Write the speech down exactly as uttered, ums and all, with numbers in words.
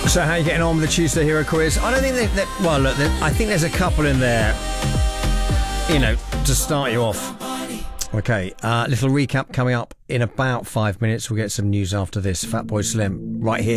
So how are you getting on with the Tuesday Hero quiz? I don't think that, that well, look, there, I think there's a couple in there, you know, to start you off. Okay, uh, little recap coming up in about five minutes. We'll get some news after this. Fatboy Slim, right here.